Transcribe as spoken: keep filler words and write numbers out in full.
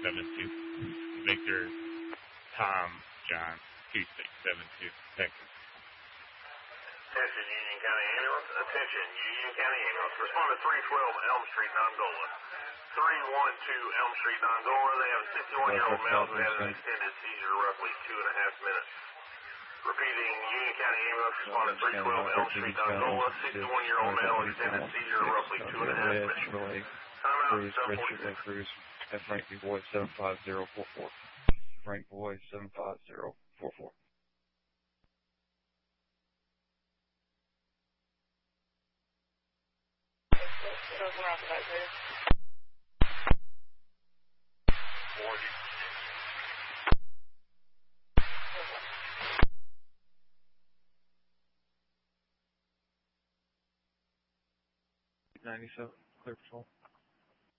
seven two. Victor, Tom, John, two six seven two, Texas. Attention, Union County Ambulance. Attention, Union County Ambulance. Respond to three twelve Elm Street, Dongola. three one two Elm Street, Dongola. They have a sixty-one-year-old male who had an extended seizure, roughly two and a half minutes. Repeating, Union County Ambulance. Respond to three twelve Elm Street, Dongola. sixty-one-year-old male, extended seizure, roughly two and a half minutes. Time out, seven forty-six. Cruz, at Frank B. Boy seven five zero four four. Frank Boy seven five zero four four. forty. ninety-seven, clear patrol.